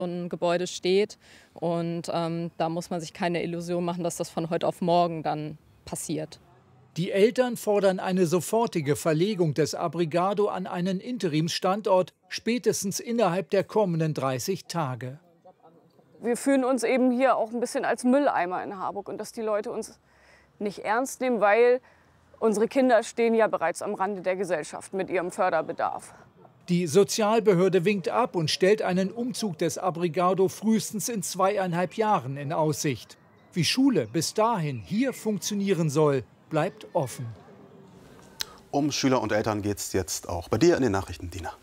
so ein Gebäude steht. Und da muss man sich keine Illusion machen, dass das von heute auf morgen dann passiert. Die Eltern fordern eine sofortige Verlegung des Abrigado an einen Interimsstandort, spätestens innerhalb der kommenden 30 Tage. Wir fühlen uns eben hier auch ein bisschen als Mülleimer in Harburg und dass die Leute uns nicht ernst nehmen, weil unsere Kinder stehen ja bereits am Rande der Gesellschaft mit ihrem Förderbedarf. Die Sozialbehörde winkt ab und stellt einen Umzug des Abrigado frühestens in 2,5 Jahren in Aussicht. Wie Schule bis dahin hier funktionieren soll, bleibt offen. Um Schüler und Eltern geht es jetzt auch bei dir in den Nachrichten, Dina.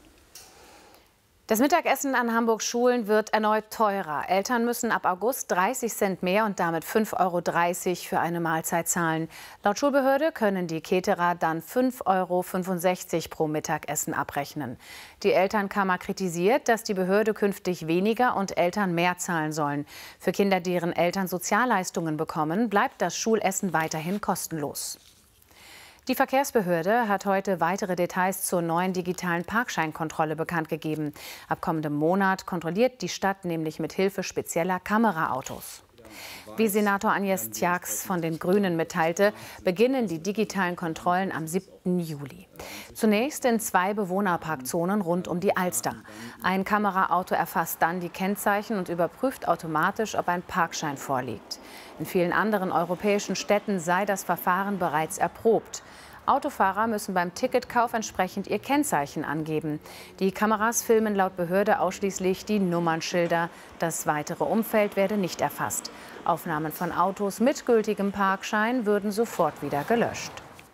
Das Mittagessen an Hamburgs Schulen wird erneut teurer. Eltern müssen ab August 30 Cent mehr und damit 5,30 € für eine Mahlzeit zahlen. Laut Schulbehörde können die Caterer dann 5,65 € pro Mittagessen abrechnen. Die Elternkammer kritisiert, dass die Behörde künftig weniger und Eltern mehr zahlen sollen. Für Kinder, deren Eltern Sozialleistungen bekommen, bleibt das Schulessen weiterhin kostenlos. Die Verkehrsbehörde hat heute weitere Details zur neuen digitalen Parkscheinkontrolle bekannt gegeben. Ab kommendem Monat kontrolliert die Stadt nämlich mit Hilfe spezieller Kameraautos. Wie Senator Agnes Tjax von den Grünen mitteilte, beginnen die digitalen Kontrollen am 7. Juli. Zunächst in 2 Bewohnerparkzonen rund um die Alster. Ein Kameraauto erfasst dann die Kennzeichen und überprüft automatisch, ob ein Parkschein vorliegt. In vielen anderen europäischen Städten sei das Verfahren bereits erprobt. Autofahrer müssen beim Ticketkauf entsprechend ihr Kennzeichen angeben. Die Kameras filmen laut Behörde ausschließlich die Nummernschilder. Das weitere Umfeld werde nicht erfasst. Aufnahmen von Autos mit gültigem Parkschein würden sofort wieder gelöscht.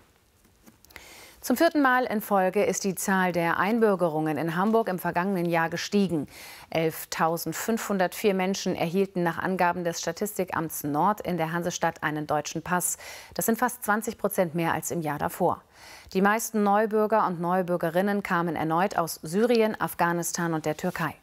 Zum 4. Mal in Folge ist die Zahl der Einbürgerungen in Hamburg im vergangenen Jahr gestiegen. 11.504 Menschen erhielten nach Angaben des Statistikamts Nord in der Hansestadt einen deutschen Pass. Das sind fast 20% mehr als im Jahr davor. Die meisten Neubürger und Neubürgerinnen kamen erneut aus Syrien, Afghanistan und der Türkei.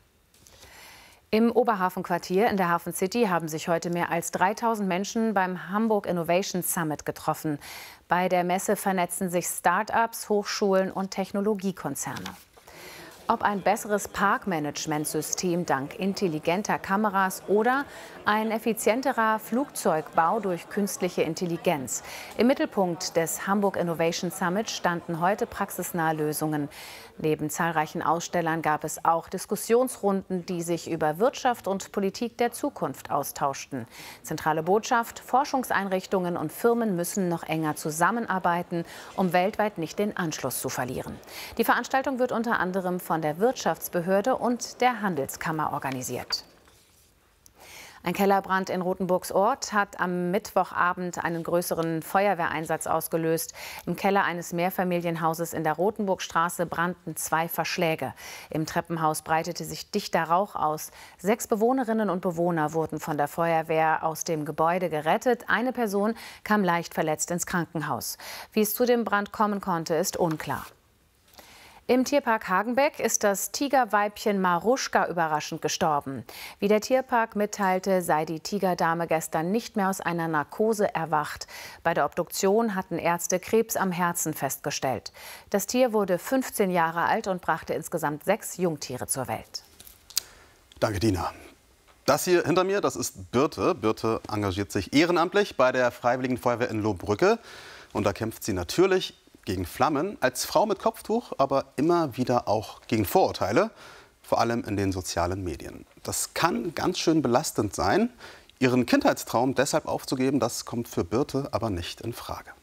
Im Oberhafenquartier in der Hafen City haben sich heute mehr als 3.000 Menschen beim Hamburg Innovation Summit getroffen. Bei der Messe vernetzen sich Start-ups, Hochschulen und Technologiekonzerne. Ob ein besseres Parkmanagementsystem dank intelligenter Kameras oder ein effizienterer Flugzeugbau durch künstliche Intelligenz. Im Mittelpunkt des Hamburg Innovation Summit standen heute praxisnahe Lösungen. Neben zahlreichen Ausstellern gab es auch Diskussionsrunden, die sich über Wirtschaft und Politik der Zukunft austauschten. Zentrale Botschaft: Forschungseinrichtungen und Firmen müssen noch enger zusammenarbeiten, um weltweit nicht den Anschluss zu verlieren. Die Veranstaltung wird unter anderem von der Wirtschaftsbehörde und der Handelskammer organisiert. Ein Kellerbrand in Rothenburgs Ort hat am Mittwochabend einen größeren Feuerwehreinsatz ausgelöst. Im Keller eines Mehrfamilienhauses in der Rothenburgstraße brannten 2 Verschläge. Im Treppenhaus breitete sich dichter Rauch aus. 6 Bewohnerinnen und Bewohner wurden von der Feuerwehr aus dem Gebäude gerettet. Eine Person kam leicht verletzt ins Krankenhaus. Wie es zu dem Brand kommen konnte, ist unklar. Im Tierpark Hagenbeck ist das Tigerweibchen Maruschka überraschend gestorben. Wie der Tierpark mitteilte, sei die Tigerdame gestern nicht mehr aus einer Narkose erwacht. Bei der Obduktion hatten Ärzte Krebs am Herzen festgestellt. Das Tier wurde 15 Jahre alt und brachte insgesamt 6 Jungtiere zur Welt. Danke, Dina. Das hier hinter mir, das ist Birte. Birte engagiert sich ehrenamtlich bei der Freiwilligen Feuerwehr in Lohbrügge. Und da kämpft sie natürlich gegen Flammen, als Frau mit Kopftuch, aber immer wieder auch gegen Vorurteile, vor allem in den sozialen Medien. Das kann ganz schön belastend sein. Ihren Kindheitstraum deshalb aufzugeben, das kommt für Birte aber nicht in Frage.